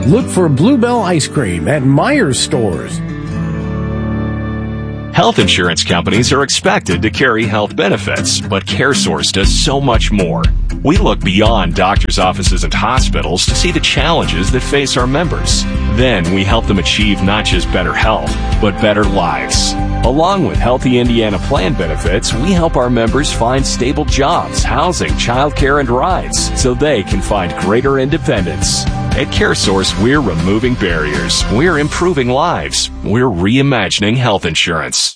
look for Bluebell Ice Cream at Myers stores. Health insurance companies are expected to carry health benefits, but CareSource does so much more. We look beyond doctors' offices and hospitals to see the challenges that face our members. Then we help them achieve not just better health, but better lives. Along with Healthy Indiana plan benefits, we help our members find stable jobs, housing, childcare, and rides so they can find greater independence. At CareSource, we're removing barriers. We're improving lives. We're reimagining health insurance.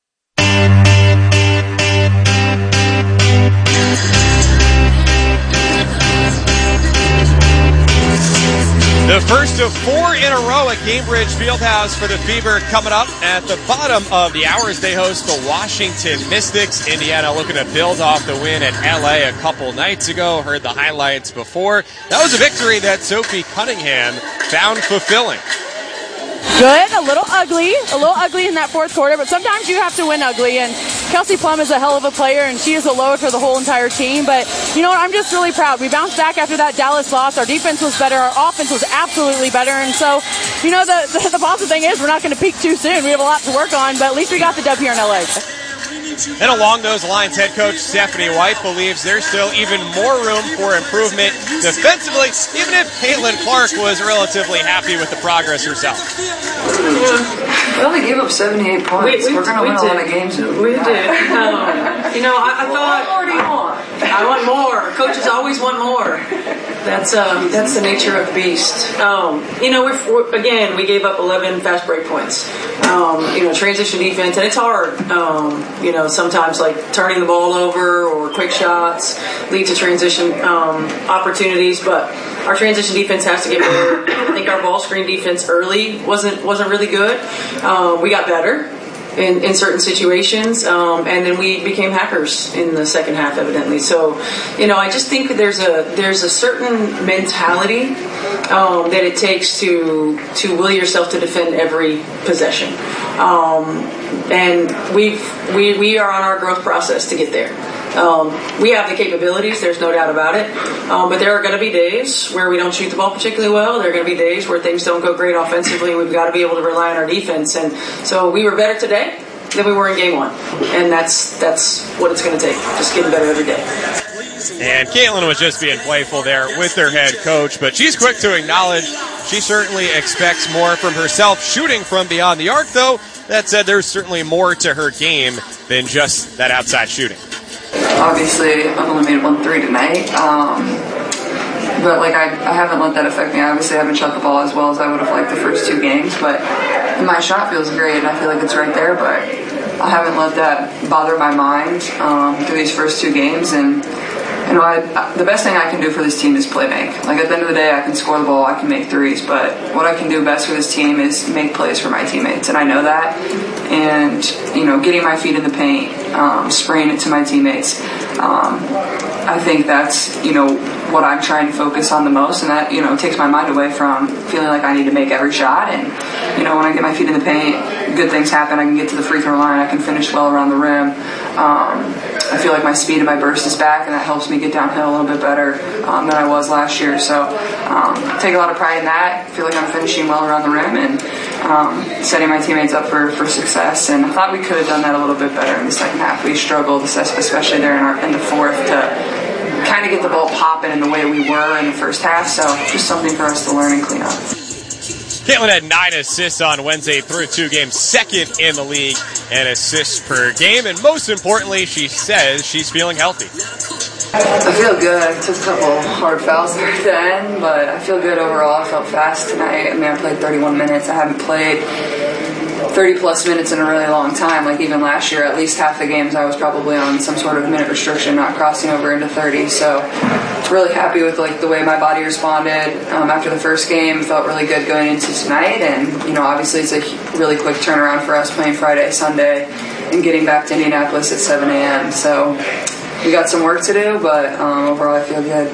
The first of 4 in a row at Gainbridge Fieldhouse for the Fever coming up at the bottom of the hour as they host the Washington Mystics. Indiana looking to build off the win at LA a couple nights ago. Heard the highlights before. That was a victory that Sophie Cunningham found fulfilling. Good, a little ugly in that fourth quarter, but sometimes you have to win ugly, and Kelsey Plum is a hell of a player, and she is a load for the whole entire team, but you know what, I'm just really proud. We bounced back after that Dallas loss. Our defense was better, our offense was absolutely better, and so, you know, the positive thing is we're not going to peak too soon. We have a lot to work on, but at least we got the dub here in LA. And along those lines, head coach Stephanie White believes there's still even more room for improvement defensively, even if Caitlin Clark was relatively happy with the progress herself. We only gave up 78 points. We're going to win a lot of games. We did. You know, I thought... What more do you want? I want more. Coaches always want more. That's the nature of the beast. You know, again, we gave up 11 fast break points. You know, transition defense, and it's hard. You know, sometimes like turning the ball over or quick shots lead to transition opportunities, but our transition defense has to get better. I think our ball screen defense early wasn't really good. We got better in certain situations, and then we became hackers in the second half, evidently. So, you know, I just think that there's a certain mentality that it takes to will yourself to defend every possession, and we are on our growth process to get there. We have the capabilities, there's no doubt about it, but there are going to be days where we don't shoot the ball particularly well. There are going to be days where things don't go great offensively. We've got to be able to rely on our defense, and so we were better today than we were in game one, and that's what it's going to take, just getting better every day. And Caitlin was just being playful there with their head coach, but she's quick to acknowledge she certainly expects more from herself shooting from beyond the arc, though. That said, there's certainly more to her game than just that outside shooting. Obviously, I've only made 1 3 tonight, but like I haven't let that affect me. I obviously haven't shot the ball as well as I would have liked the first 2 games, but my shot feels great, and I feel like it's right there, but I haven't let that bother my mind through these first 2 games, and you know, the best thing I can do for this team is play make. Like, at the end of the day, I can score the ball, I can make threes, but what I can do best for this team is make plays for my teammates, and I know that. And, you know, getting my feet in the paint, spraying it to my teammates, I think that's, you know, what I'm trying to focus on the most, and that, you know, takes my mind away from feeling like I need to make every shot. And, you know, when I get my feet in the paint, good things happen. I can get to the free throw line, I can finish well around the rim. I feel like my speed and my burst is back, and that helps me get downhill a little bit better than I was last year. So take a lot of pride in that. I feel like I'm finishing well around the rim and setting my teammates up for success. And I thought we could have done that a little bit better in the second half. We struggled, especially there in the fourth, to kind of get the ball popping in the way we were in the first half. So just something for us to learn and clean up. Caitlin had 9 assists on Wednesday through 2 games, second in the league in assists per game. And most importantly, she says she's feeling healthy. I feel good. I took a couple hard fouls there at the end, but I feel good overall. I felt fast tonight. I mean, I played 31 minutes. I haven't played 30-plus minutes in a really long time. Like, even last year, at least half the games I was probably on some sort of minute restriction, not crossing over into 30. So really happy with, like, the way my body responded after the first game. Felt really good going into tonight. And, you know, obviously it's a really quick turnaround for us playing Friday, Sunday, and getting back to Indianapolis at 7 a.m. So we got some work to do, but overall I feel good.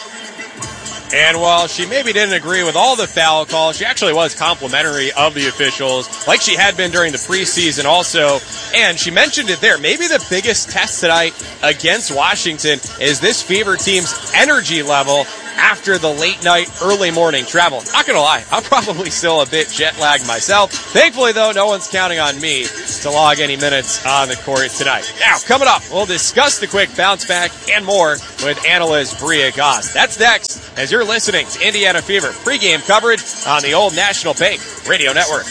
And while she maybe didn't agree with all the foul calls, she actually was complimentary of the officials, like she had been during the preseason also. And she mentioned it there. Maybe the biggest test tonight against Washington is this Fever team's energy level after the late night, early morning travel. Not going to lie, I'm probably still a bit jet lagged myself. Thankfully, though, no one's counting on me to log any minutes on the court tonight. Now, coming up, we'll discuss the quick bounce back and more with analyst Bria Goss. That's next as you're listening to Indiana Fever pregame coverage on the Old National Bank Radio Network.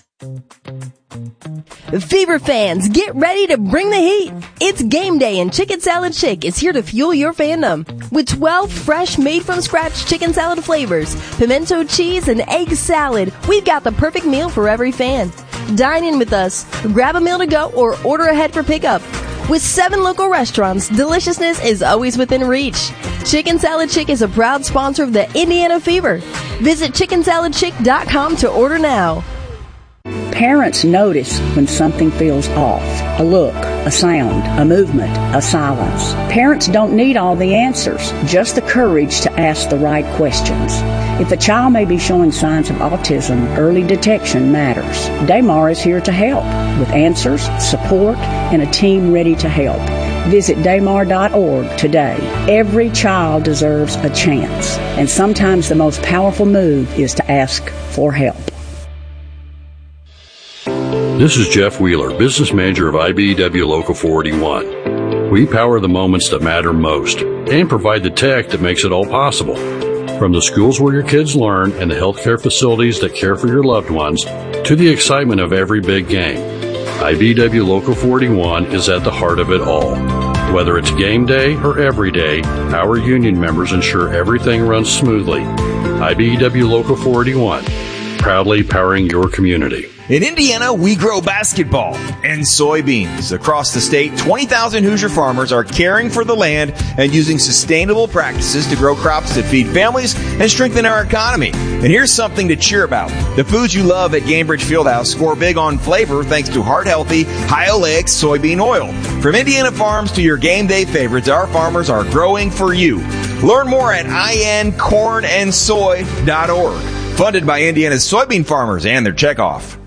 Fever fans, get ready to bring the heat. It's game day and Chicken Salad Chick is here to fuel your fandom. With 12 fresh, made-from-scratch chicken salad flavors, pimento cheese, and egg salad, we've got the perfect meal for every fan. Dine in with us, grab a meal to go, or order ahead for pickup. With 7 local restaurants, deliciousness is always within reach. Chicken Salad Chick is a proud sponsor of the Indiana Fever. Visit chickensaladchick.com to order now. Parents notice when something feels off. A look, a sound, a movement, a silence. Parents don't need all the answers, just the courage to ask the right questions. If a child may be showing signs of autism, early detection matters. Daymar is here to help with answers, support, and a team ready to help. Visit daymar.org today. Every child deserves a chance, and sometimes the most powerful move is to ask for help. This is Jeff Wheeler, business manager of IBEW Local 481. We power the moments that matter most and provide the tech that makes it all possible. From the schools where your kids learn and the healthcare facilities that care for your loved ones to the excitement of every big game, IBEW Local 481 is at the heart of it all. Whether it's game day or every day, our union members ensure everything runs smoothly. IBEW Local 481, proudly powering your community. In Indiana, we grow basketball and soybeans. Across the state, 20,000 Hoosier farmers are caring for the land and using sustainable practices to grow crops that feed families and strengthen our economy. And here's something to cheer about. The foods you love at Gainbridge Fieldhouse score big on flavor thanks to heart-healthy, high-oleic soybean oil. From Indiana farms to your game day favorites, our farmers are growing for you. Learn more at incornandsoy.org. Funded by Indiana's soybean farmers and their checkoff.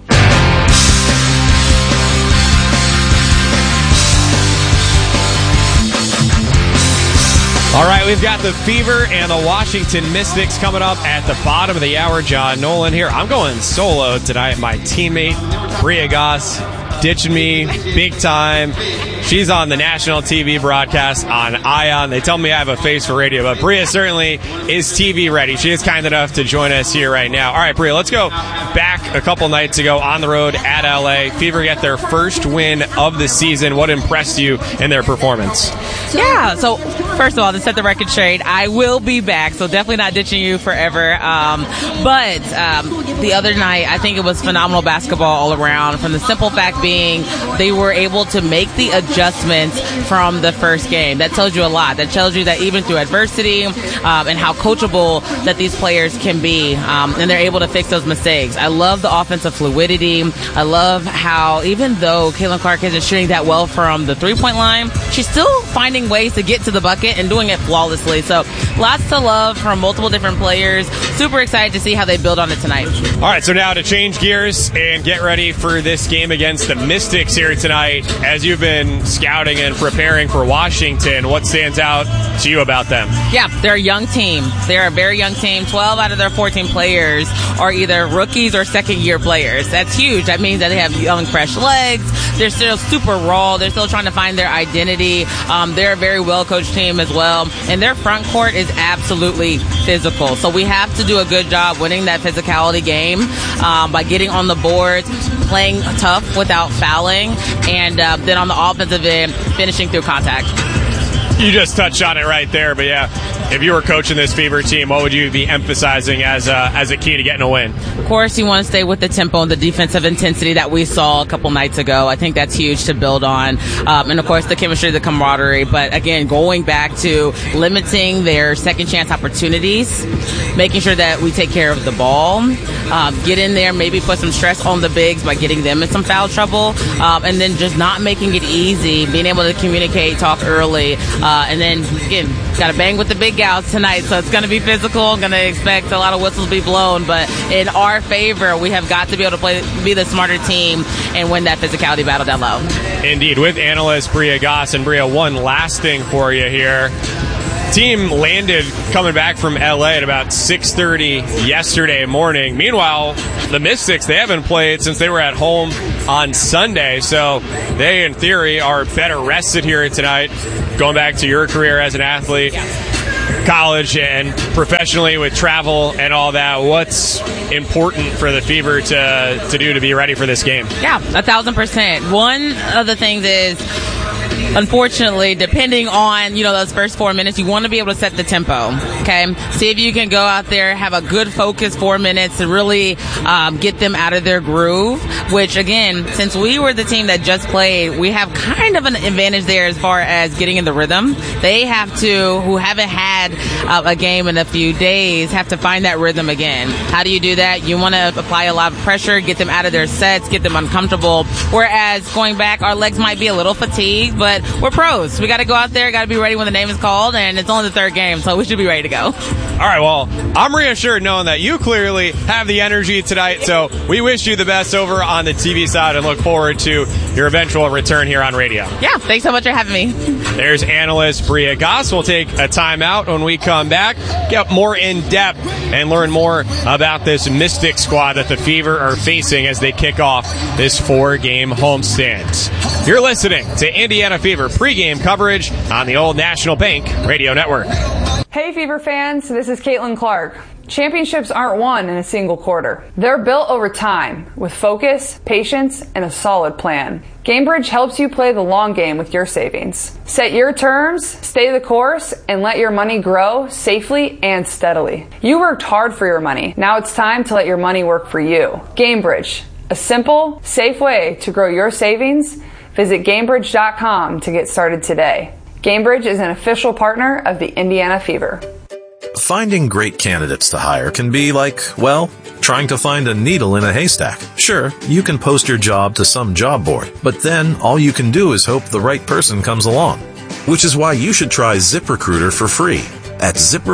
All right, we've got the Fever and the Washington Mystics coming up at the bottom of the hour. John Nolan here. I'm going solo tonight. My teammate, Bria Goss, ditching me big time. She's on the national TV broadcast on ION. They tell me I have a face for radio, but Bria certainly is TV ready. She is kind enough to join us here right now. All right, Bria, let's go back a couple nights ago on the road at LA. Fever get their first win of the season. What impressed you in their performance? Yeah, so first of all, to set the record straight, I will be back, so definitely not ditching you forever. But the other night, I think it was phenomenal basketball all around, from the simple fact being they were able to make the adjustments from the first game. That tells you a lot. That tells you that even through adversity and how coachable that these players can be, and they're able to fix those mistakes. I love the offensive fluidity. I love how even though Caitlin Clark isn't shooting that well from the three-point line, she's still finding ways to get to the bucket and doing it flawlessly. So lots to love from multiple different players. Super excited to see how they build on it tonight. All right, so now to change gears and get ready for this game against the Mystics here tonight. As you've been scouting and preparing for Washington, what stands out to you about them? Yeah, they're a young team. They're a very young team. 12 out of their 14 players are either rookies or second-year players. That's huge. That means that they have young, fresh legs. They're still super raw. They're still trying to find their identity. They're a very well-coached team as well. And their front court is absolutely physical. So we have to do a good job winning that physicality game by getting on the boards, playing tough without fouling, and then on the offensive end, finishing through contact. You just touched on it right there, but yeah, if you were coaching this Fever team, what would you be emphasizing as a key to getting a win? Of course, you want to stay with the tempo and the defensive intensity that we saw a couple nights ago. I think that's huge to build on. And, of course, the chemistry, the camaraderie. But, again, going back to limiting their second-chance opportunities, making sure that we take care of the ball, get in there, maybe put some stress on the bigs by getting them in some foul trouble, and then just not making it easy, being able to communicate, talk early, and then, again, got to bang with the big gals tonight, so it's going to be physical. I'm going to expect a lot of whistles to be blown, but in our favor, we have got to be able to be the smarter team and win that physicality battle down low. Indeed. With analyst Bria Goss. And Bria, one last thing for you here. Team landed coming back from LA at about 6:30 yesterday morning. Meanwhile, the Mystics, they haven't played since they were at home on Sunday, so they, in theory, are better rested here tonight. Going back to your career as an athlete, college and professionally with travel and all that, what's important for the Fever to do to be ready for this game? Yeah, 1,000%. One of the things is, unfortunately, depending on, those first 4 minutes, you want to be able to set the tempo, okay? See if you can go out there, have a good focus 4 minutes and really get them out of their groove, which, again, since we were the team that just played, we have kind of an advantage there as far as getting in the rhythm. They have to, who haven't had a game in a few days, have to find that rhythm again. How do you do that? You want to apply a lot of pressure, get them out of their sets, get them uncomfortable, whereas going back, our legs might be a little fatigued, but we're pros. We got to go out there, got to be ready when the name is called, and it's only the third game, so we should be ready to go. All right, well, I'm reassured knowing that you clearly have the energy tonight, so we wish you the best over on the TV side and look forward to your eventual return here on radio. Yeah, thanks so much for having me. There's analyst Bria Goss. We'll take a timeout when we come back, get more in-depth, and learn more about this Mystic squad that the Fever are facing as they kick off this 4-game homestand. You're listening to Indiana Fever pregame coverage on the Old National Bank Radio Network. Hey Fever fans, this is Caitlin Clark. Championships aren't won in a single quarter. They're built over time with focus, patience, and a solid plan. GameBridge helps you play the long game with your savings. Set your terms, stay the course, and let your money grow safely and steadily. You worked hard for your money. Now it's time to let your money work for you. GameBridge, a simple, safe way to grow your savings. Visit GameBridge.com to get started today. GameBridge is an official partner of the Indiana Fever. Finding great candidates to hire can be like, well, trying to find a needle in a haystack. Sure, you can post your job to some job board, but then all you can do is hope the right person comes along. Which is why you should try ZipRecruiter for free at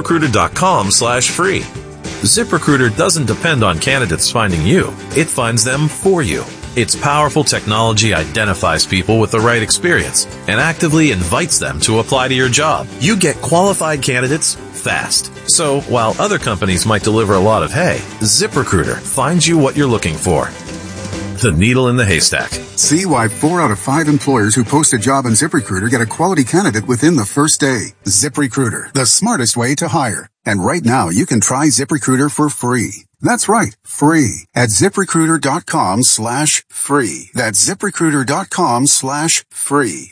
ZipRecruiter.com/free. ZipRecruiter doesn't depend on candidates finding you. It finds them for you. Its powerful technology identifies people with the right experience and actively invites them to apply to your job. You get qualified candidates fast. So while other companies might deliver a lot of hay, ZipRecruiter finds you what you're looking for. The needle in the haystack. See why 4 out of 5 employers who post a job on ZipRecruiter get a quality candidate within the first day. ZipRecruiter, the smartest way to hire. And right now, you can try ZipRecruiter for free. That's right, free at ZipRecruiter.com/free. That's ZipRecruiter.com/free.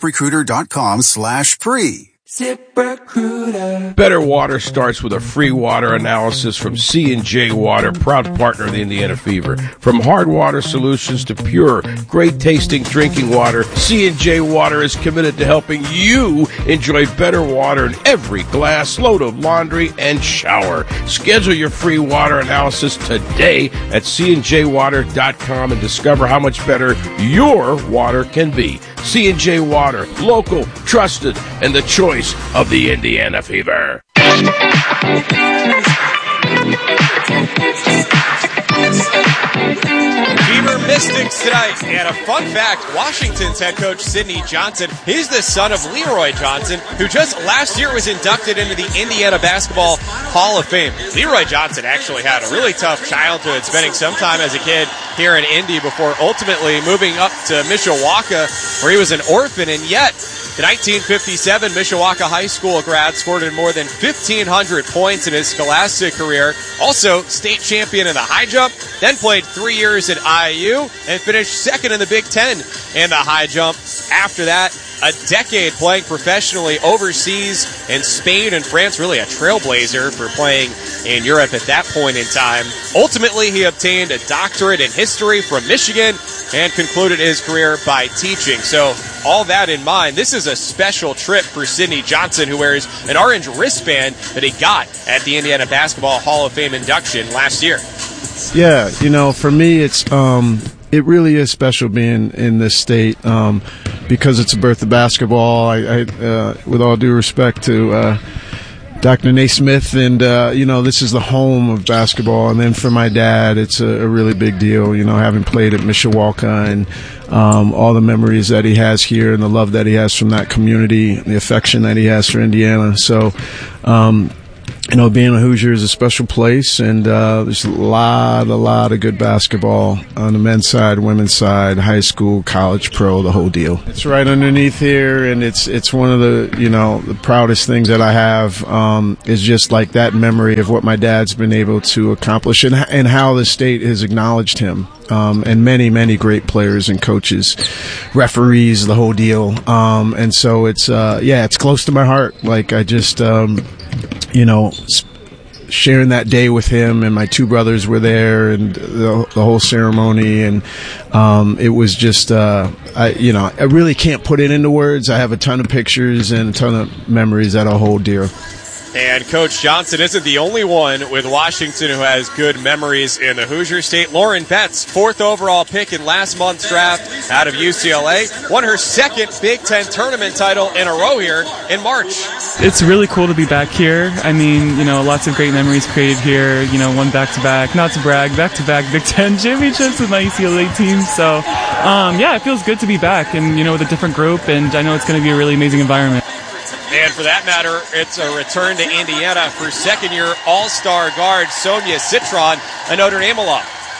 ZipRecruiter.com/free. ZipRecruiter. Better water starts with a free water analysis from C&J Water, proud partner of the Indiana Fever. From hard water solutions to pure, great-tasting drinking water, C&J Water is committed to helping you enjoy better water in every glass, load of laundry, and shower. Schedule your free water analysis today at cnjwater.com and discover how much better your water can be. C&J Water, local, trusted, and the choice of the Indiana Fever. Fever Mystics tonight. And a fun fact, Washington's head coach Sidney Johnson, he's the son of Leroy Johnson, who just last year was inducted into the Indiana Basketball Hall of Fame. Leroy Johnson actually had a really tough childhood, spending some time as a kid here in Indy before ultimately moving up to Mishawaka, where he was an orphan, and yet the 1957 Mishawaka High School grad scored in more than 1,500 points in his scholastic career. Also, state champion in the high jump, then played 3 years at IU and finished second in the Big Ten in the high jump. After that, a decade playing professionally overseas in Spain and France, really a trailblazer for playing in Europe at that point in time. Ultimately, he obtained a doctorate in history from Michigan and concluded his career by teaching. So all that in mind, this is a special trip for Sidney Johnson, who wears an orange wristband that he got at the Indiana Basketball Hall of Fame induction last year. Yeah, for me, it really is special being in this state because it's the birth of basketball. I with all due respect to Dr. Naismith, and this is the home of basketball. And then for my dad, it's a really big deal. Having played at Mishawaka and all the memories that he has here, and the love that he has from that community, the affection that he has for Indiana. So. being a Hoosier is a special place, and there's a lot of good basketball on the men's side, women's side, high school, college, pro, the whole deal. It's right underneath here, and it's one of the, the proudest things that I have is just like that memory of what my dad's been able to accomplish and how the state has acknowledged him. And many, many great players and coaches, referees, the whole deal. And so it's close to my heart. Like I just, sharing that day with him, and my two brothers were there, and the whole ceremony, and it was just, I really can't put it into words. I have a ton of pictures and a ton of memories that I'll hold dear. And Coach Johnson isn't the only one with Washington who has good memories in the Hoosier State. Lauren Betts, 4th overall pick in last month's draft out of UCLA, won her second Big Ten tournament title in a row here in March. It's really cool to be back here. I mean, lots of great memories created here. Won back-to-back, not to brag, back-to-back Big Ten championships with my UCLA team. So, it feels good to be back and, with a different group, and I know it's going to be a really amazing environment. And for that matter, it's a return to Indiana for second-year All-Star guard Sonia Citron, a Notre Dame alum.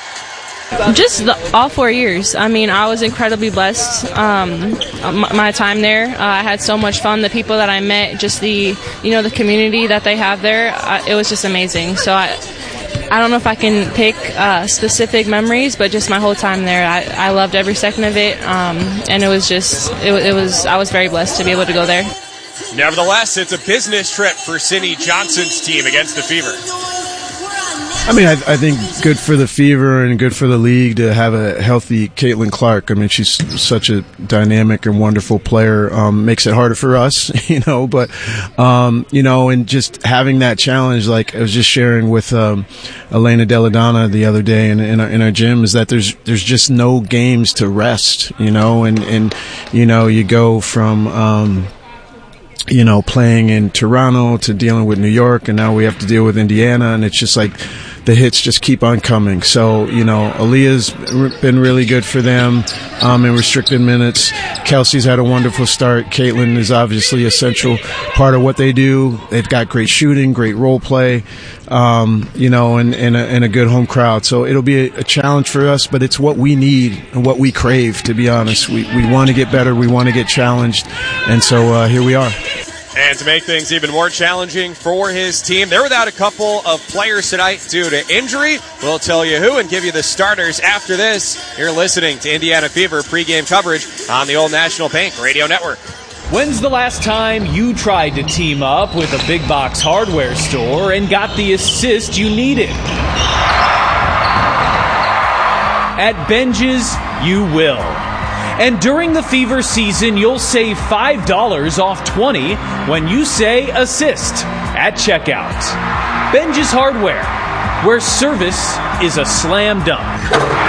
Just all 4 years. I mean, I was incredibly blessed my time there. I had so much fun. The people that I met, just the community that they have there, it was just amazing. So I don't know if I can pick specific memories, but just my whole time there, I loved every second of it. And it was just, I was very blessed to be able to go there. Nevertheless, it's a business trip for Cindy Johnson's team against the Fever. I mean, I think good for the Fever and good for the league to have a healthy Caitlin Clark. I mean, she's such a dynamic and wonderful player. Makes it harder for us, but, and just having that challenge, like I was just sharing with Elena Deladonna the other day in our gym, is that there's just no games to rest, and you go from playing in Toronto to dealing with New York, and now we have to deal with Indiana, and it's just like the hits just keep on coming. So, Aaliyah's been really good for them in restricted minutes. Kelsey's had a wonderful start. Caitlin is obviously a central part of what they do. They've got great shooting, great role play, and a good home crowd. So it'll be a challenge for us, but it's what we need and what we crave, to be honest. We want to get better. We want to get challenged. And so here we are. And to make things even more challenging for his team, they're without a couple of players tonight due to injury. We'll tell you who and give you the starters after this. You're listening to Indiana Fever pregame coverage on the Old National Bank Radio Network. When's the last time you tried to team up with a big box hardware store and got the assist you needed? At Benji's, you will. And during the Fever season, you'll save $5 off 20 when you say assist at checkout. Benji's Hardware, where service is a slam dunk.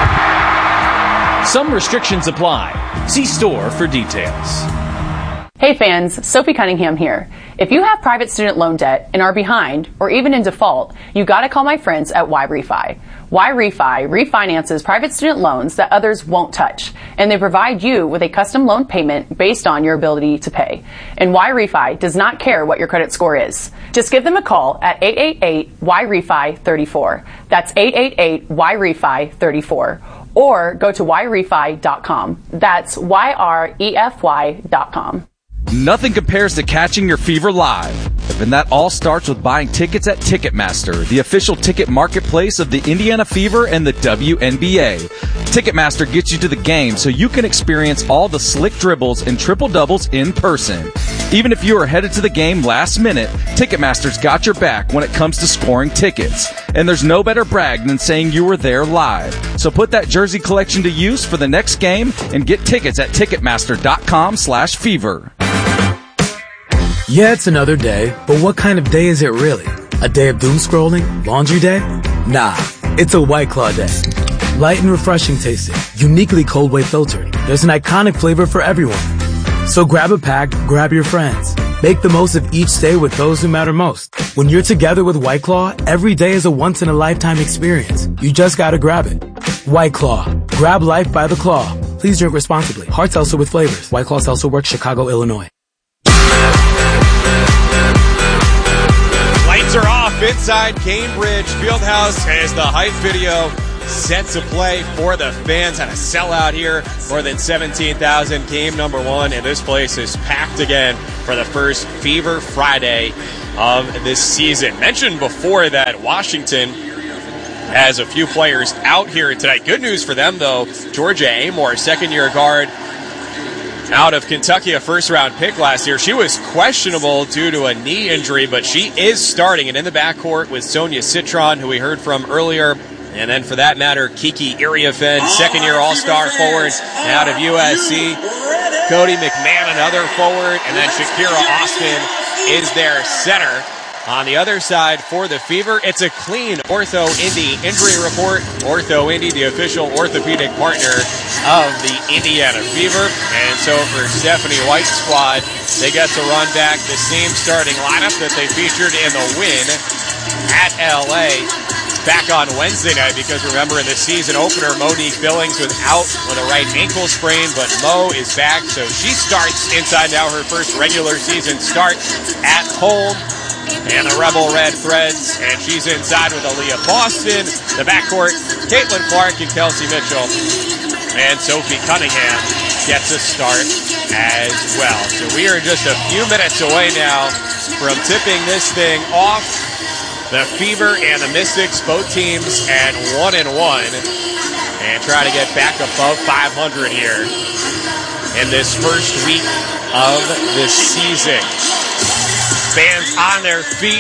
Some restrictions apply. See store for details. Hey fans, Sophie Cunningham here. If you have private student loan debt and are behind or even in default, you gotta call my friends at YRefi. YRefi refinances private student loans that others won't touch, and they provide you with a custom loan payment based on your ability to pay. And YRefi does not care what your credit score is. Just give them a call at 888-YRefi-34. That's 888-YRefi-34. Or go to YRefi.com. That's YREFY.com. Nothing compares to catching your Fever live. And that all starts with buying tickets at Ticketmaster, the official ticket marketplace of the Indiana Fever and the WNBA. Ticketmaster gets you to the game so you can experience all the slick dribbles and triple doubles in person. Even if you are headed to the game last minute, Ticketmaster's got your back when it comes to scoring tickets. And there's no better brag than saying you were there live. So put that jersey collection to use for the next game and get tickets at Ticketmaster.com/fever. Yeah, it's another day, but what kind of day is it really? A day of doom scrolling? Laundry day? Nah, it's a White Claw day. Light and refreshing tasting, uniquely cold way filtered. There's an iconic flavor for everyone. So grab a pack, grab your friends. Make the most of each day with those who matter most. When you're together with White Claw, every day is a once-in-a-lifetime experience. You just gotta grab it. White Claw. Grab life by the claw. Please drink responsibly. Hard seltzer with flavors. White Claw Seltzer Works, Chicago, Illinois. Lights are Turf inside Cambridge Fieldhouse as the hype video set to play for the fans. Had a sellout here, more than 17,000, game number one, and this place is packed again for the first Fever Friday of this season. Mentioned before that Washington has a few players out here tonight. Good news for them, though. Georgia Amor, second-year guard out of Kentucky, a first-round pick last year. She was questionable due to a knee injury, but she is starting. And in the backcourt with Sonia Citron, who we heard from earlier, and then for that matter, Kiki Iriafen, second-year all-star forward out of USC. Cody McMahon, another forward, and then Shakira Austin is their center. On the other side for the Fever, it's a clean Ortho Indy injury report. Ortho Indy, the official orthopedic partner of the Indiana Fever. And so for Stephanie White's squad, they get to run back the same starting lineup that they featured in the win at LA back on Wednesday night, because remember in the season opener, Monique Billings was out with a right ankle sprain, but Mo is back, so she starts inside now her first regular season start at home. And the Rebel Red Threads, and she's inside with Aaliyah Boston. The backcourt, Caitlin Clark and Kelsey Mitchell. And Sophie Cunningham gets a start as well. So we are just a few minutes away now from tipping this thing off. The Fever and the Mystics, both teams at 1-1. And try to get back above 500 here in this first week of the season. Fans on their feet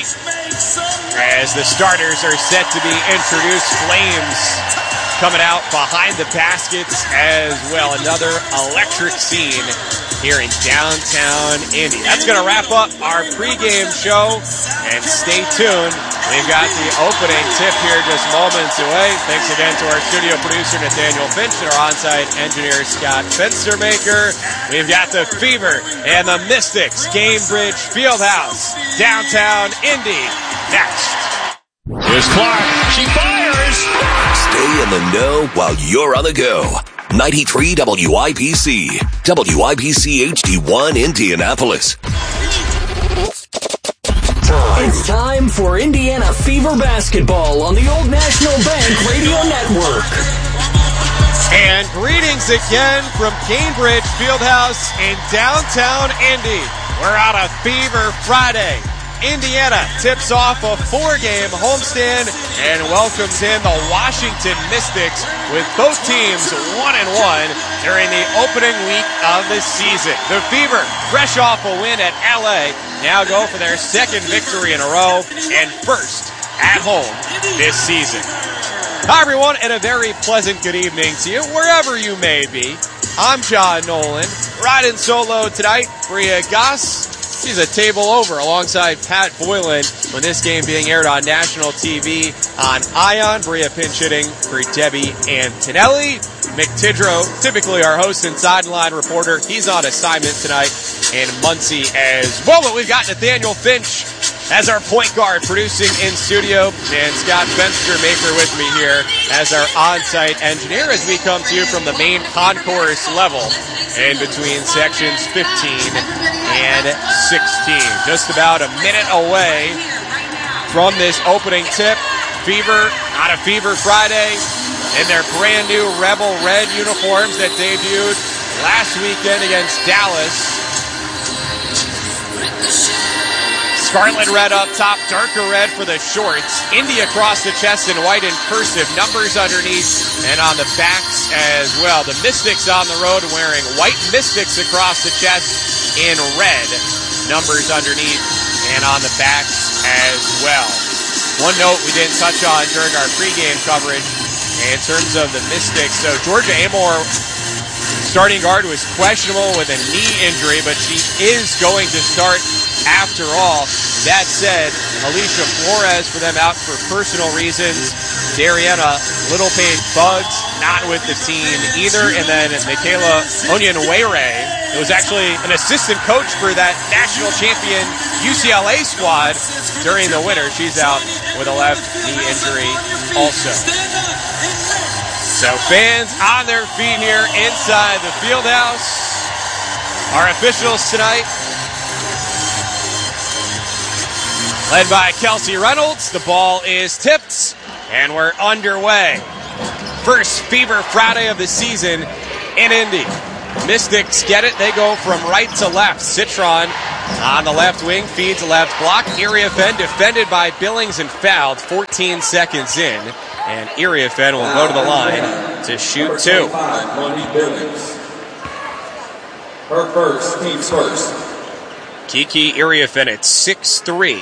as the starters are set to be introduced. Flames coming out behind the baskets as well. Another electric scene here in downtown Indy. That's going to wrap up our pregame show. And stay tuned. We've got the opening tip here just moments away. Thanks again to our studio producer, Nathaniel Finch, and our on-site engineer, Scott Fenstermaker. We've got the Fever and the Mystics, Cambridge Fieldhouse, downtown Indy, next. Here's Clark. She fires. Stay in the know while you're on the go. 93 WIPC. WIPC HD1 Indianapolis. It's time for Indiana Fever basketball on the Old National Bank Radio Network. And greetings again from Cambridge Fieldhouse in downtown Indy. We're on a Fever Friday. Indiana tips off a 4-game homestand and welcomes in the Washington Mystics with both teams 1-1 during the opening week of the season. The Fever, fresh off a win at LA, now go for their second victory in a row and first at home this season. Hi everyone, and a very pleasant good evening to you wherever you may be. I'm John Nolan, riding solo tonight. Bria Goss, she's a table over alongside Pat Boylan with this game being aired on national TV on ION. Bria pinch hitting for Debbie Antonelli. Mick Tidrow, typically our host and sideline reporter, he's on assignment tonight, and Muncie as well. But we've got Nathaniel Finch as our point guard producing in studio, and Scott Fenstermaker with me here as our on-site engineer as we come to you from the main concourse level in between sections 15 and 16. Just about a minute away from this opening tip. Fever on a Fever Friday in their brand new Rebel Red uniforms that debuted last weekend against Dallas. Scarlet red up top, darker red for the shorts. Indy across the chest in white in cursive, numbers underneath and on the backs as well. The Mystics on the road wearing white Mystics across the chest in red, numbers underneath and on the backs as well. One note we didn't touch on during our pregame coverage in terms of the Mystics. So Georgia Amor, starting guard, was questionable with a knee injury, but she is going to start after all. That said, Alicia Flores for them out for personal reasons. Dariana Littlepage Bugs not with the team either. And then Michaela Onyenwere, who was actually an assistant coach for that national champion UCLA squad during the winter. She's out with a left knee injury also. So fans on their feet here inside the Fieldhouse. Our officials tonight: Led by Kelsey Reynolds. The ball is tipped, and we're underway. First Fever Friday of the season in Indy. Mystics get it. They go from right to left. Citron on the left wing feeds left block. Iriafen defended by Billings and fouled 14 seconds in. And Iriafen will go to the line to shoot two. Her first, team's first. Kiki Iriafen at 6'3".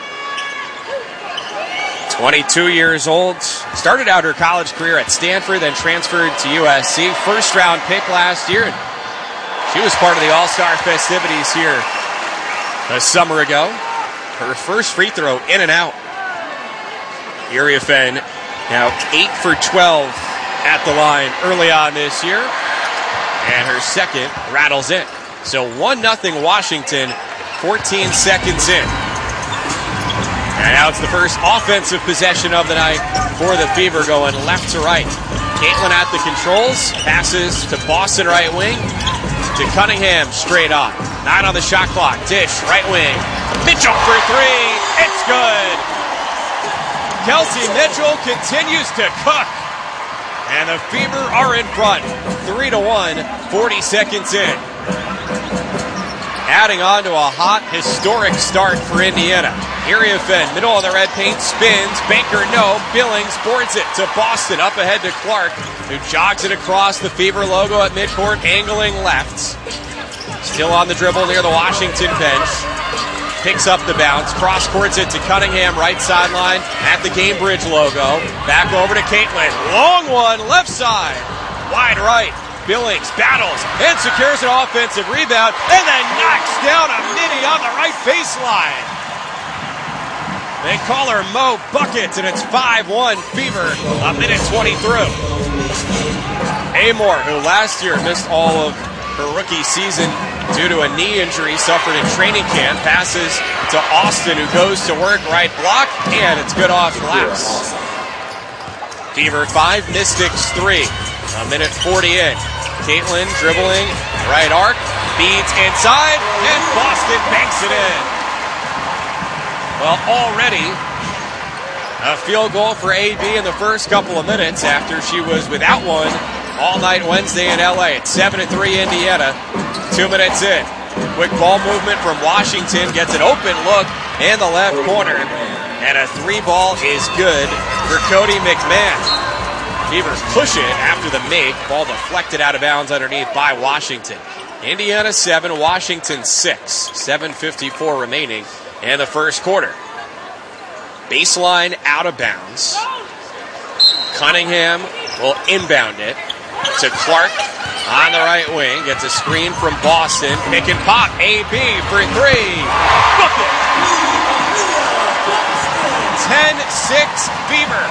22 years old. Started out her college career at Stanford, then transferred to USC. First round pick last year. She was part of the All-Star festivities here a summer ago. Her first free throw in and out. Iriafen now 8 for 12 at the line early on this year. And her second rattles in. So 1-0 Washington, 14 seconds in. And now it's the first offensive possession of the night for the Fever, going left to right. Caitlin at the controls, passes to Boston right wing, to Cunningham straight on. 9 on the shot clock. Dish right wing. Mitchell for three. It's good. Kelsey Mitchell continues to cook. And the Fever are in front. 3-1, 40 seconds in. Adding on to a hot, historic start for Indiana. Iriafen, middle of the red paint, spins. Baker, no. Billings boards it to Boston. Up ahead to Clark, who jogs it across the Fever logo at midcourt, angling left. Still on the dribble near the Washington bench. Picks up the bounce. Cross-courts it to Cunningham, right sideline at the Gamebridge logo. Back over to Caitlin. Long one, left side. Wide right. Billings battles and secures an offensive rebound and then knocks down a mini on the right baseline. They call her Mo Buckets, and it's 5-1 Fever, a minute 20 through. Amor, who last year missed all of her rookie season due to a knee injury suffered in training camp, passes to Austin, who goes to work, right block, and it's good off glass. Fever 5, Mystics 3. A minute 40 in. Caitlin dribbling, right arc, feeds inside, and Boston banks it in. Well, already a field goal for AB in the first couple of minutes after she was without one all night Wednesday in LA. It's 7-3 Indiana, 2 minutes in. Quick ball movement from Washington, gets an open look in the left corner, and a 3-ball is good for Cody McMahon. Beavers push it after the make. Ball deflected out of bounds underneath by Washington. Indiana 7, Washington 6. 7:54 remaining in the first quarter. Baseline out of bounds. Cunningham will inbound it to Clark on the right wing. Gets a screen from Boston. Pick and pop. AB for three. Book it. 10-6 Fever.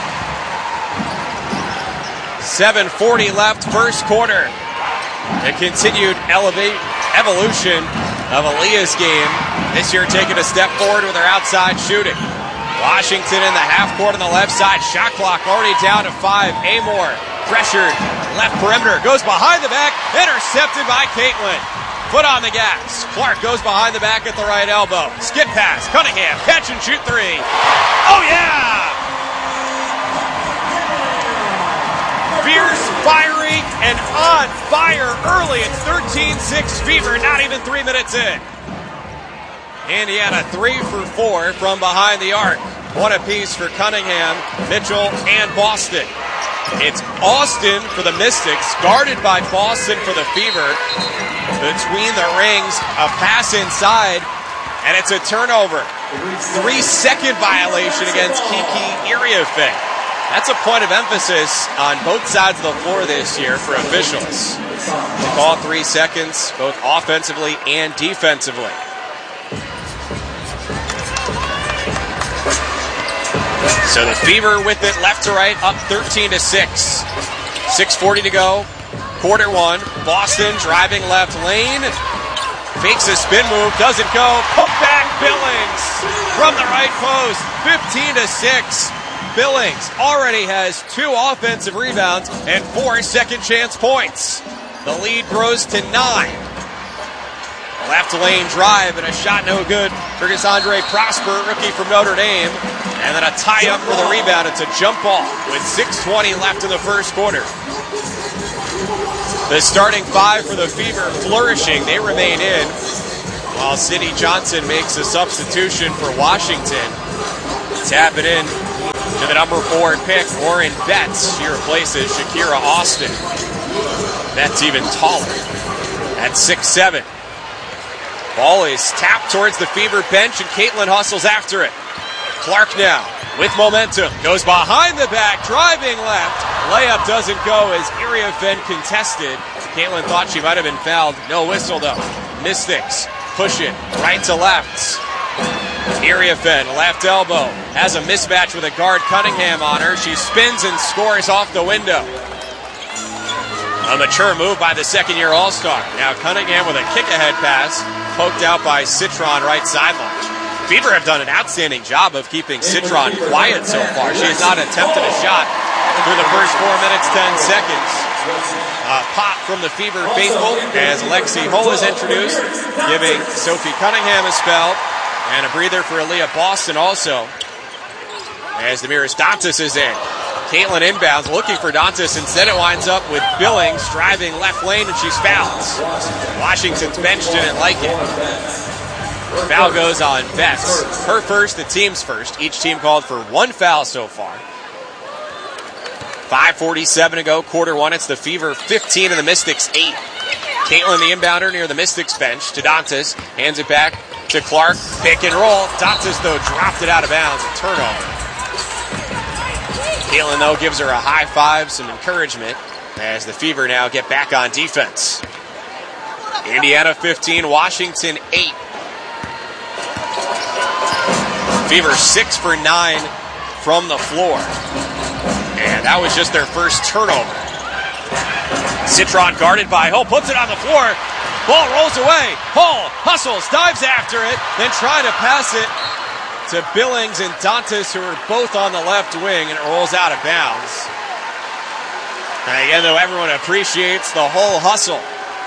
7:40 left, first quarter. A continued evolution of Aaliyah's game. This year taking a step forward with her outside shooting. Washington in the half court on the left side. Shot clock already down to 5. Amor pressured left perimeter. Goes behind the back. Intercepted by Caitlin. Foot on the gas. Clark goes behind the back at the right elbow. Skip pass. Cunningham. Catch and shoot three. Oh, yeah! Fierce, fiery, and on fire early. It's 13-6 Fever, not even 3 minutes in. Indiana 3 for 4 from behind the arc. One apiece for Cunningham, Mitchell, and Boston. It's Austin for the Mystics, guarded by Boston for the Fever. Between the rings, a pass inside, and it's a turnover. 3-second violation against Kiki Iriafen. That's a point of emphasis on both sides of the floor this year for officials. They call 3 seconds, both offensively and defensively. So the Fever with it left to right, up 13-6. 6:40 to go. Quarter one. Boston driving left lane. Fakes a spin move, doesn't go. Put back Billings from the right post. 15-6. Billings already has 2 offensive rebounds and 4 second chance points. The lead grows to 9. Left lane drive and a shot no good Curtis Andre Prosper, rookie from Notre Dame. And then a tie-up for the rebound. It's a jump ball with 6:20 left in the first quarter. The starting five for the Fever flourishing. They remain in, while Sidney Johnson makes a substitution for Washington. Tap it in to the number 4 pick, Lauren Betts. She replaces Shakira Austin. Betts even taller at 6'7". Ball is tapped towards the Fever bench, and Caitlin hustles after it. Clark now with momentum. Goes behind the back, driving left. Layup doesn't go as Iriafen contested. Caitlin thought she might have been fouled. No whistle, though. Mystics push it right to left. Iriafen, left elbow, has a mismatch with a guard, Cunningham, on her. She spins and scores off the window. A mature move by the second-year All-Star. Now Cunningham with a kick-ahead pass, poked out by Citron right sideline. Fever have done an outstanding job of keeping Citron quiet so far. She has not attempted a shot through the first 4 minutes, 10 seconds. Pop from the Fever faithful as Lexi Hull is introduced, giving Sophie Cunningham a spell, and a breather for Aaliyah Boston also, as Damiris Dantas is in. Caitlin inbounds, looking for Dantas. Instead it winds up with Billings driving left lane, and she's fouled. Washington's bench didn't like it. Foul goes on Betts. Her first, the team's first. Each team called for 1 foul so far. 5:47 to go, quarter one. It's the Fever 15 and the Mystics 8. Caitlin, the inbounder, near the Mystics bench to Dantas. Hands it back to Clark. Pick and roll. Dantas, though, dropped it out of bounds. A turnover. Caitlin, though, gives her a high five, some encouragement, as the Fever now get back on defense. Indiana 15, Washington 8. Fever 6 for 9 from the floor. And that was just their first turnover. Citron guarded by Hull, puts it on the floor. Ball rolls away. Hull hustles, dives after it, then trying to pass it to Billings and Dantas, who are both on the left wing, and it rolls out of bounds. And again, though, everyone appreciates the Hull hustle.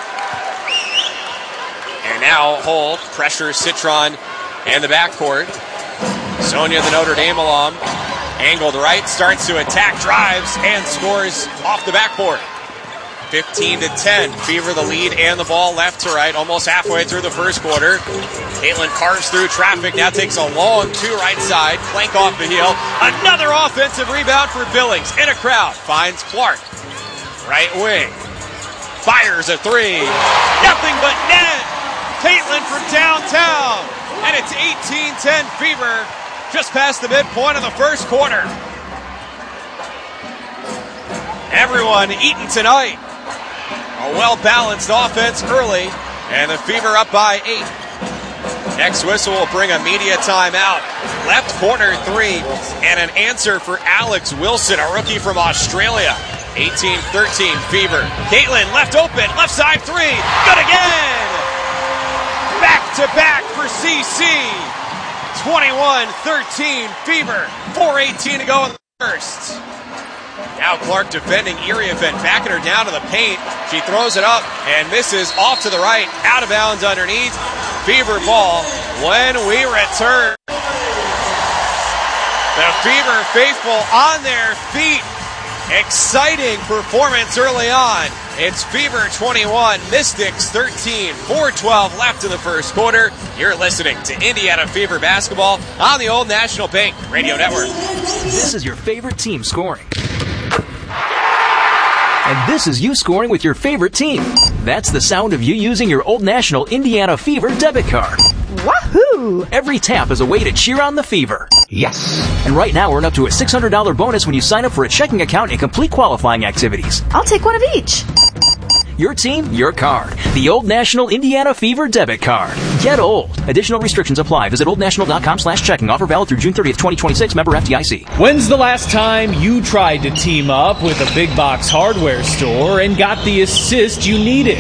And now Hull pressures Citron and the backcourt. Sonia, the Notre Dame alum, angled right, starts to attack, drives, and scores off the backboard. 15-10. Fever the lead and the ball left to right, almost halfway through the first quarter. Caitlin carves through traffic, now takes a long two right side, flank off the heel. Another offensive rebound for Billings. In a crowd, finds Clark. Right wing. Fires a three. Nothing but net. Caitlin from downtown. And it's 18-10 Fever, just past the midpoint of the first quarter. Everyone eating tonight. A well-balanced offense early, and the Fever up by 8. Next whistle will bring a media timeout. Left corner three, and an answer for Alex Wilson, a rookie from Australia. 18-13 Fever. Caitlin left open, left side three. Good again! Back-to-back for CC. 21-13 Fever. 4:18 to go in the first. Now Clark defending Iriafen, backing her down to the paint. She throws it up and misses off to the right, out of bounds underneath. Fever ball when we return. The Fever faithful on their feet. Exciting performance early on. It's Fever 21, Mystics 13, 4:12 left in the first quarter. You're listening to Indiana Fever basketball on the Old National Bank Radio Network. This is your favorite team scoring. And this is you scoring with your favorite team. That's the sound of you using your Old National Indiana Fever debit card. Wahoo! Every tap is a way to cheer on the Fever. Yes! And right now, earn up to a $600 bonus when you sign up for a checking account and complete qualifying activities. I'll take one of each. Your team, your card. The Old National Indiana Fever debit card. Get old. Additional restrictions apply. Visit oldnational.com/checking. Offer valid through June 30th, 2026. Member FDIC. When's the last time you tried to team up with a big box hardware store and got the assist you needed?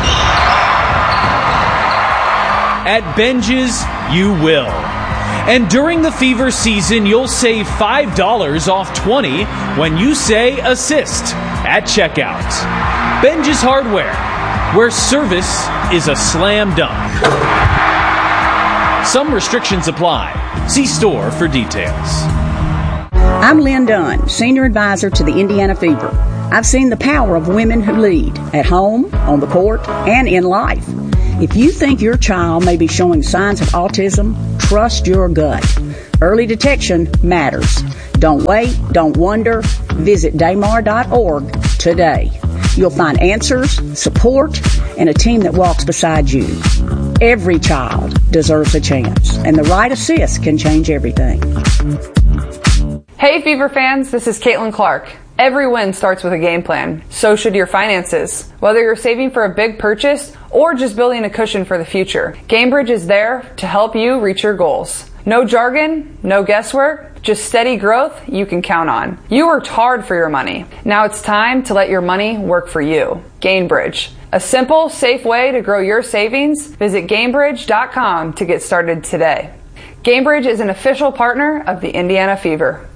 At Benji's, you will. And during the Fever season, you'll save $5 off 20 when you say assist at checkout. Benji's Hardware, where service is a slam dunk. Some restrictions apply. See store for details. I'm Lynn Dunn, Senior Advisor to the Indiana Fever. I've seen the power of women who lead, at home, on the court, and in life. If you think your child may be showing signs of autism, trust your gut. Early detection matters. Don't wait, don't wonder. Visit daymar.org today. You'll find answers, support, and a team that walks beside you. Every child deserves a chance, and the right assist can change everything. Hey Fever fans, this is Caitlin Clark. Every win starts with a game plan. So should your finances. Whether you're saving for a big purchase or just building a cushion for the future, GameBridge is there to help you reach your goals. No jargon, no guesswork, just steady growth you can count on. You worked hard for your money. Now it's time to let your money work for you. GameBridge. A simple, safe way to grow your savings. Visit GameBridge.com to get started today. GameBridge is an official partner of the Indiana Fever.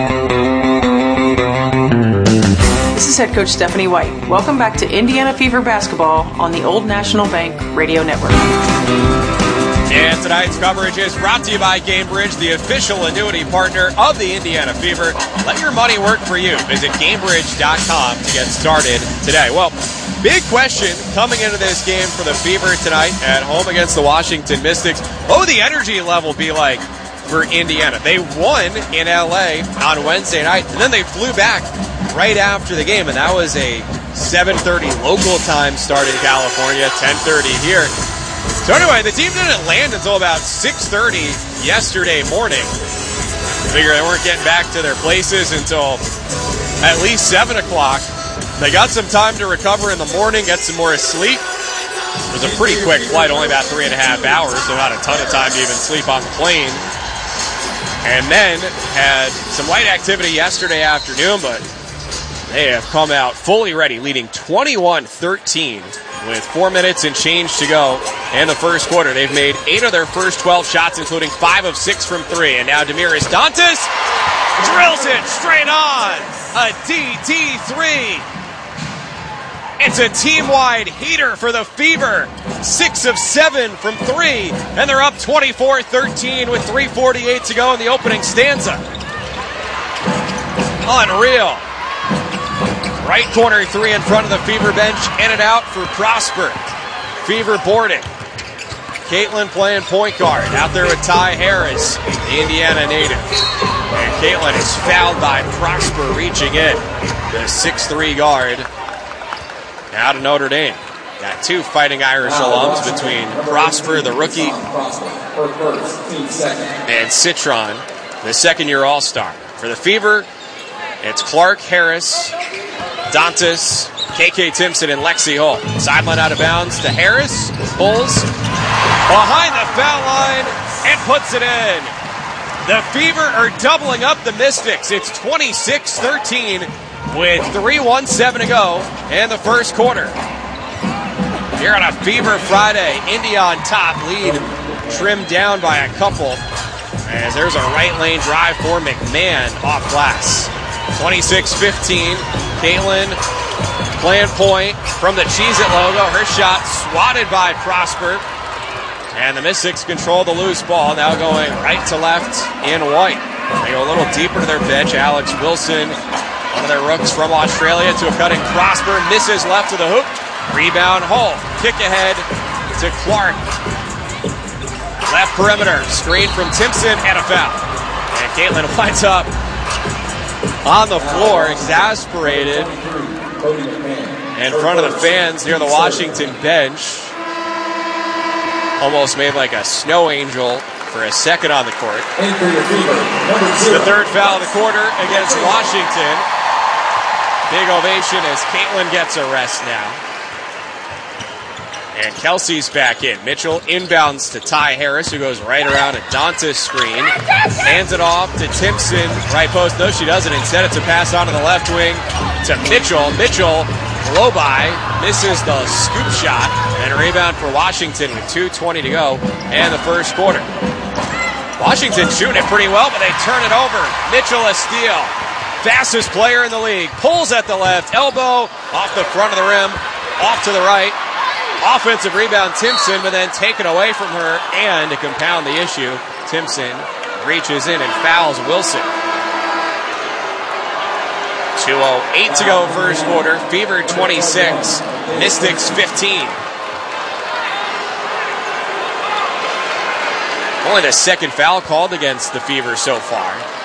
This is head coach Stephanie White. Welcome back to Indiana Fever basketball on the Old National Bank Radio Network. And tonight's coverage is brought to you by GameBridge, the official annuity partner of the Indiana Fever. Let your money work for you. Visit GameBridge.com to get started today. Well, big question coming into this game for the Fever tonight at home against the Washington Mystics. What would the energy level be like for Indiana? They won in LA on Wednesday night, and then they flew back right after the game, and that was a 7:30 local time start in California, 10:30 here. So anyway, the team didn't land until about 6:30 yesterday morning. Figure they weren't getting back to their places until at least 7 o'clock. They got some time to recover in the morning, get some more sleep. It was a pretty quick flight, only about 3.5 hours, so not a ton of time to even sleep on the plane. And then had some light activity yesterday afternoon, but they have come out fully ready, leading 21-13 with 4 minutes and change to go in the first quarter. They've made 8 of their first 12 shots, including 5 of 6 from 3. And now Demiris Dantas drills it straight on. A DT3. It's a team-wide heater for the Fever. 6 of 7 from 3. And they're up 24-13 with 3:48 to go in the opening stanza. Unreal. Right corner 3 in front of the Fever bench. In and out for Prosper. Fever boarding. Caitlin playing point guard. Out there with Ty Harris, the Indiana native. And Caitlin is fouled by Prosper reaching in. The 6'3 guard out of Notre Dame. Got 2 Fighting Irish alums between Prosper, the rookie, and Citron, the second-year All-Star. For the Fever, it's Clark, Harris, Dantas, KK Timpson, and Lexi Hull. Sideline out of bounds to Harris. Bulls behind the foul line and puts it in. The Fever are doubling up the Mystics. It's 26-13 with 3:17 to go in the first quarter. Here on a Fever Friday, Indy on top, lead trimmed down by a couple. As there's a right lane drive for McMahon off glass. 26-15. Caitlin playing point from the Cheez-It logo. Her shot swatted by Prosper. And the Mystics control the loose ball. Now going right to left in white. They go a little deeper to their bench. Alex Wilson, one of their rooks from Australia, to a cutting Prosper. Misses left of the hoop. Rebound Hull. Kick ahead to Clark. Left perimeter. Screen from Timpson and a foul. And Caitlin winds up on the floor, exasperated in front of the fans near the Washington bench. Almost made like a snow angel for a second on the court. It's the third foul of the quarter against Washington. Big ovation as Caitlin gets a rest now. And Kelsey's back in. Mitchell inbounds to Ty Harris, who goes right around a Dantas screen. Hands it off to Timpson. Right post. No, she doesn't. Instead, it's a pass onto the left wing to Mitchell. Mitchell, blow by, misses the scoop shot. And a rebound for Washington with 2:20 to go and the first quarter. Washington shooting it pretty well, but they turn it over. Mitchell a steal. Fastest player in the league. Pulls at the left. Elbow off the front of the rim. Off to the right. Offensive rebound, Timpson, but then taken away from her. And to compound the issue, Timpson reaches in and fouls Wilson. 2:08 to go first quarter. Fever 26, Mystics 15. Only the second foul called against the Fever so far.